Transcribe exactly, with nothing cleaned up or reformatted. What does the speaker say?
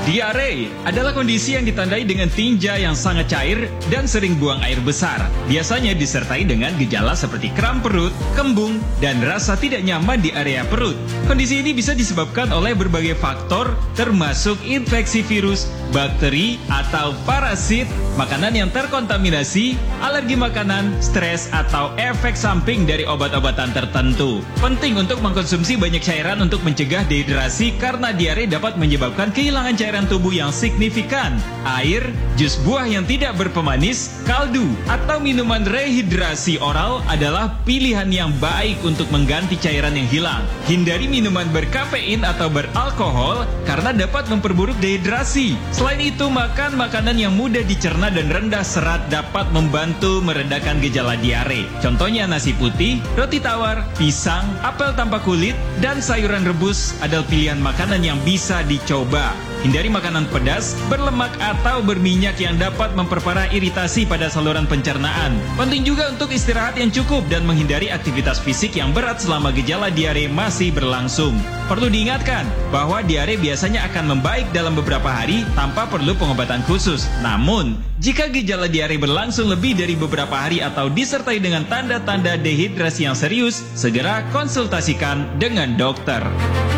Diare adalah kondisi yang ditandai dengan tinja yang sangat cair dan sering buang air besar. Biasanya disertai dengan gejala seperti kram perut, kembung, dan rasa tidak nyaman di area perut. Kondisi ini bisa disebabkan oleh berbagai faktor, termasuk infeksi virus, bakteri, atau parasit, makanan yang terkontaminasi, alergi makanan, stres, atau efek samping dari obat-obatan tertentu. Penting untuk mengkonsumsi banyak cairan untuk mencegah dehidrasi karena diare dapat menyebabkan kehilangan cairan tubuh yang signifikan. Air, jus buah yang tidak berpemanis, kaldu, atau minuman rehidrasi oral adalah pilihan yang baik untuk mengganti cairan yang hilang. Hindari minuman berkafein atau beralkohol karena dapat memperburuk dehidrasi. Selain itu, makan makanan yang mudah dicerna dan rendah serat dapat membantu meredakan gejala diare. Contohnya nasi putih, roti tawar, pisang, apel tanpa kulit, dan sayuran rebus adalah pilihan makanan yang bisa dicoba. Hindari makanan pedas, berlemak, atau berminyak yang dapat memperparah iritasi pada saluran pencernaan. Penting juga untuk istirahat yang cukup dan menghindari aktivitas fisik yang berat selama gejala diare masih berlangsung. Perlu diingatkan bahwa diare biasanya akan membaik dalam beberapa hari tanpa perlu pengobatan khusus. Namun, jika gejala diare berlangsung lebih dari beberapa hari atau disertai dengan tanda-tanda dehidrasi yang serius, segera konsultasikan dengan dokter.